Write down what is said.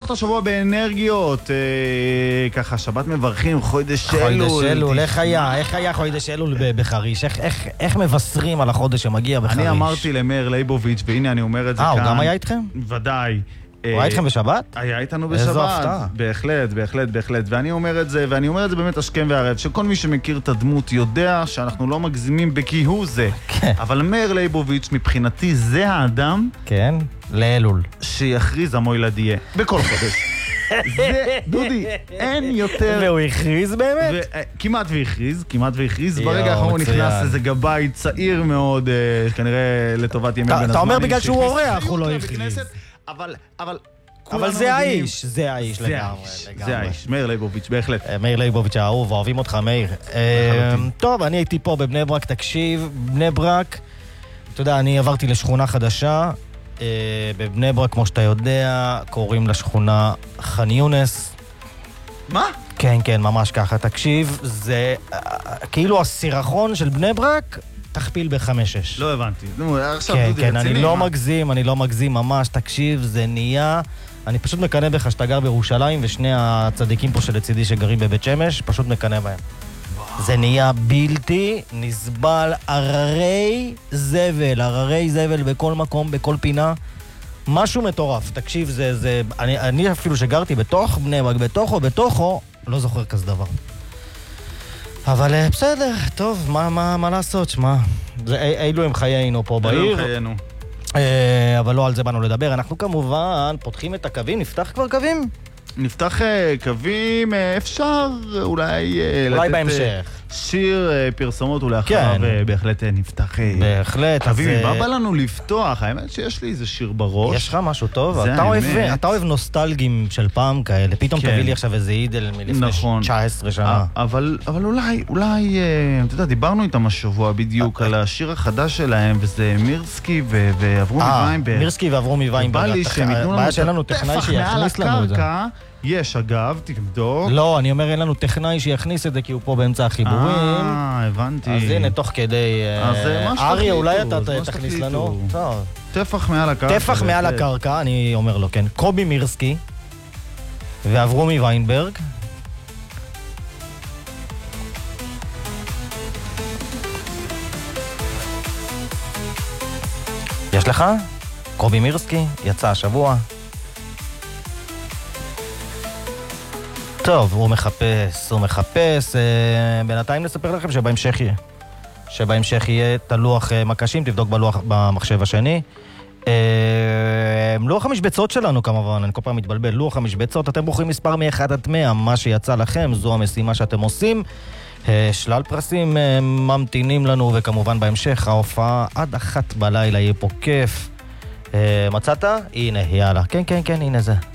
את השבוע באנרגיות, ככה שבת מברכים, חודש אלול. חודש אלול, איך היה חודש אלול בחריש? איך מבשרים על החודש שמגיע בחריש? אני אמרתי למאיר לייבוביץ', והנה אני אומר את זה כאן. הוא גם היה איתכם? ודאי. הוא היה איתכם בשבת? היה איתנו בשבת. איזו הפתעה. בהחלט. ואני אומר את זה באמת השכם והערב, שכל מי שמכיר את הדמות יודע שאנחנו לא מגזימים בכיהו זה. כן. אבל מאיר לייבוביץ' מבחינתי זה האדם... כן, לאלול. שיכריז המוילדיה בכל חודש. זה, דודי, אין יותר... והוא הכריז באמת? כמעט והכריז. ברגע האחרון נכנס איזה גבאי צעיר מאוד, כנראה לטובת ימי בין הזמנים. אתה אומר בגלל שהוא אורח, הוא לא הכריז. אבל זה האיש לגמרי. זה האיש, מאיר לייבוביץ', בהחלט. מאיר לייבוביץ' האהוב, אוהבים אותך מאיר. טוב, אני הייתי פה בבני ברק, תקשיב, בני ברק, אתה יודע, אני עברתי לשכונה חדשה, בבני ברק, כמו שאתה יודע, קוראים לשכונה ח'אן יונס. מה? כן, ממש ככה, תקשיב, זה כאילו הסירחון של בני ברק, תכפיל ב-5-6. לא הבנתי. עכשיו דודי, כן, אני לא מגזים ממש, תקשיב, זה נהיה... אני פשוט מקנא בך שאתה גר בירושלים, ושני הצדיקים פה שלצידי שגרים בבית שמש, פשוט מקנא בהם. זה נהיה בלתי נסבל, הררי זבל בכל מקום, בכל פינה. משהו מטורף, תקשיב, אני אפילו שגרתי בתוך בני ברק, בתוכו, לא זוכר כזה דבר. אבל בסדר, טוב, מה לעשות, שמה? אילו הם חיינו פה בעיר. אבל לא על זה באנו לדבר. אנחנו כמובן פותחים את הקווים, נפתח כבר קווים? נפתח קווים, אפשר אולי בהמשך. שיר פרסומות ולאחריו בהחלט נפתח קווים. מה בא לנו לפתוח? האמת שיש לי איזה שיר בראש. יש לך משהו טוב? אתה אוהב נוסטלגים של פעם כאלה. פתאום תביא לי עכשיו איזה אידל מלפני 19 שנה. אבל אולי, אתה יודע, דיברנו איתם השבוע בדיוק על השיר החדש שלהם, וזה מירסקי ואברומי ויינברג. מירסקי ואברומי ויינברג. בא לי שהם ייתנו לנו טפח מעל הקרקע. יש, אגב, תבדוק. לא, אני אומר, אין לנו טכנאי שיכניס את זה, כי הוא פה באמצע החיבורים. הבנתי. אז הנה, תוך כדי... אריה, אולי אתה תכניס לנו? טפח מעל הקרקע. טפח מעל הקרקע, אני אומר לו, כן. קובי מירסקי ואברומי ויינברג. יש לך? קובי מירסקי, יצא השבוע. טוב, הוא מחפש. בינתיים נספר לכם שבהמשך יהיה את הלוח מקשים, תבדוק במחשב השני. לוח המשבצות שלנו כמובן, אני כל פעם מתבלבל, לוח המשבצות, אתם בוחרים מספר מ-1 עד 100, מה שיצא לכם, זו המשימה שאתם עושים. שלל פרסים ממתינים לנו, וכמובן בהמשך ההופעה עד 1 בלילה יהיה פה כיף. מצאת? הנה, יאללה. כן, הנה זה.